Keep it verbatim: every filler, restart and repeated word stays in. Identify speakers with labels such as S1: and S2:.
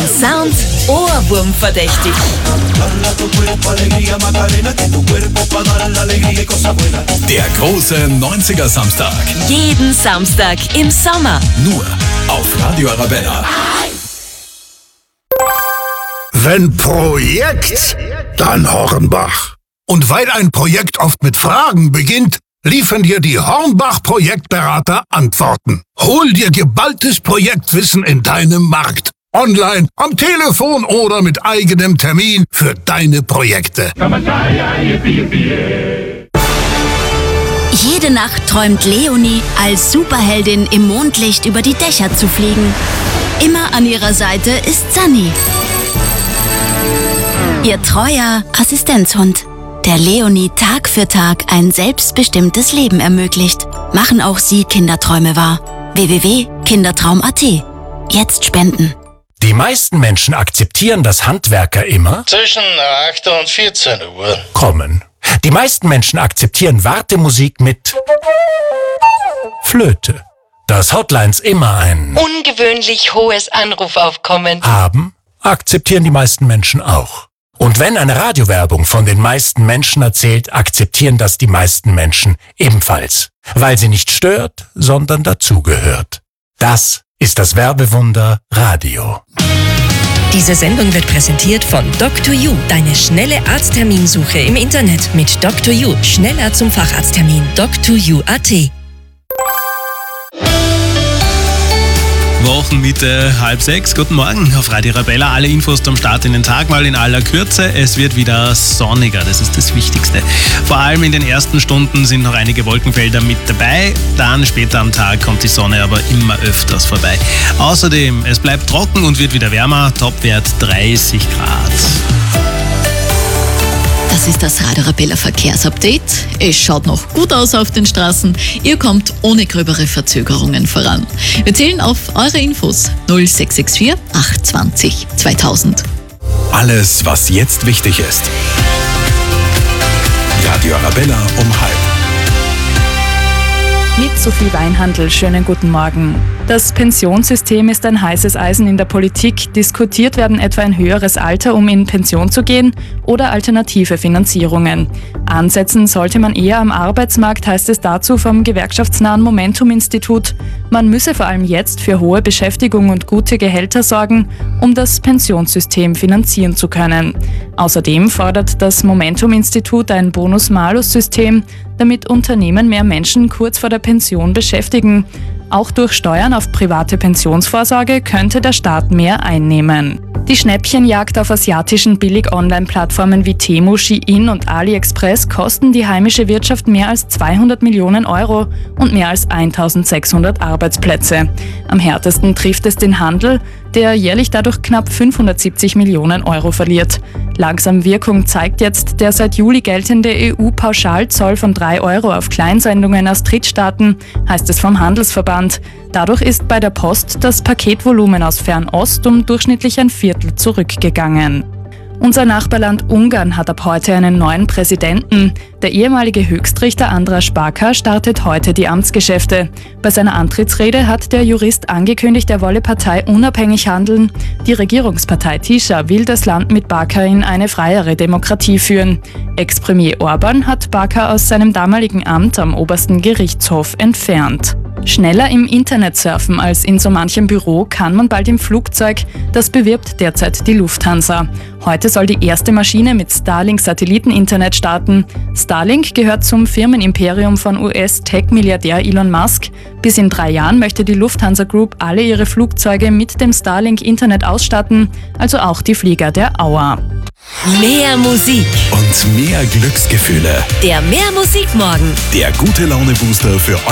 S1: Sound ohrwurmverdächtig.
S2: Der große neunziger Samstag.
S1: Jeden Samstag im Sommer.
S2: Nur auf Radio Arabella.
S3: Wenn Projekt, dann Hornbach. Und weil ein Projekt oft mit Fragen beginnt, liefern dir die Hornbach-Projektberater Antworten. Hol dir geballtes Projektwissen in deinem Markt. Online, am Telefon oder mit eigenem Termin für deine Projekte.
S4: Jede Nacht träumt Leonie, als Superheldin im Mondlicht über die Dächer zu fliegen. Immer an ihrer Seite ist Sunny, ihr treuer Assistenzhund, der Leonie Tag für Tag ein selbstbestimmtes Leben ermöglicht. Machen auch Sie Kinderträume wahr. w w w punkt kindertraum punkt a t. Jetzt spenden.
S5: Die meisten Menschen akzeptieren, dass Handwerker immer
S6: zwischen acht und vierzehn Uhr
S5: kommen. Die meisten Menschen akzeptieren Wartemusik mit Flöte. Dass Hotlines immer ein
S7: ungewöhnlich hohes Anrufaufkommen
S5: haben, akzeptieren die meisten Menschen auch. Und wenn eine Radiowerbung von den meisten Menschen erzählt, akzeptieren das die meisten Menschen ebenfalls. Weil sie nicht stört, sondern dazugehört. Das ist das Werbewunder Radio.
S8: Diese Sendung wird präsentiert von Doctor You, deine schnelle Arztterminsuche im Internet mit Doctor You. Schneller zum Facharzttermin. Doctor You punkt a t.
S9: Wochenmitte, halb sechs. Guten Morgen auf Radio Arabella. Alle Infos zum Start in den Tag mal in aller Kürze. Es wird wieder sonniger, das ist das Wichtigste. Vor allem in den ersten Stunden sind noch einige Wolkenfelder mit dabei. Dann später am Tag kommt die Sonne aber immer öfters vorbei. Außerdem, es bleibt trocken und wird wieder wärmer. Topwert dreißig Grad.
S10: Das ist das Radio Arabella Verkehrsupdate. Es schaut noch gut aus auf den Straßen. Ihr kommt ohne gröbere Verzögerungen voran. Wir zählen auf eure Infos null sechs sechs vier acht zwei null zweitausend.
S2: Alles, was jetzt wichtig ist. Radio Arabella um halb.
S11: Mit Sophie Weinhandl, schönen guten Morgen. Das Pensionssystem ist ein heißes Eisen in der Politik. Diskutiert werden etwa ein höheres Alter, um in Pension zu gehen, oder alternative Finanzierungen. Ansetzen sollte man eher am Arbeitsmarkt, heißt es dazu vom gewerkschaftsnahen Momentum-Institut. Man müsse vor allem jetzt für hohe Beschäftigung und gute Gehälter sorgen, um das Pensionssystem finanzieren zu können. Außerdem fordert das Momentum-Institut ein Bonus-Malus-System, damit Unternehmen mehr Menschen kurz vor der Pension beschäftigen. Auch durch Steuern auf private Pensionsvorsorge könnte der Staat mehr einnehmen. Die Schnäppchenjagd auf asiatischen Billig-Online-Plattformen wie Temu, Shein und AliExpress kosten die heimische Wirtschaft mehr als zweihundert Millionen Euro und mehr als eintausendsechshundert Arbeitsplätze. Am härtesten trifft es den Handel, der jährlich dadurch knapp fünfhundertsiebzig Millionen Euro verliert. Langsam Wirkung zeigt jetzt der seit Juli geltende E U-Pauschalzoll von drei Euro auf Kleinsendungen aus Drittstaaten, heißt es vom Handelsverband. Dadurch ist bei der Post das Paketvolumen aus Fernost um durchschnittlich ein Viertel zurückgegangen. Unser Nachbarland Ungarn hat ab heute einen neuen Präsidenten. Der ehemalige Höchstrichter András Baka startet heute die Amtsgeschäfte. Bei seiner Antrittsrede hat der Jurist angekündigt, er wolle Partei unabhängig handeln. Die Regierungspartei Tisza will das Land mit Baka in eine freiere Demokratie führen. Ex-Premier Orban hat Baka aus seinem damaligen Amt am obersten Gerichtshof entfernt. Schneller im Internet surfen als in so manchem Büro kann man bald im Flugzeug. Das bewirbt derzeit die Lufthansa. Heute soll die erste Maschine mit Starlink-Satelliten-Internet starten. Starlink gehört zum Firmenimperium von U S-Tech-Milliardär Elon Musk. Bis in drei Jahren möchte die Lufthansa Group alle ihre Flugzeuge mit dem Starlink-Internet ausstatten, also auch die Flieger der Auer.
S1: Mehr Musik
S2: und mehr Glücksgefühle.
S1: Der Mehr Musik Morgen.
S2: Der gute Laune-Booster für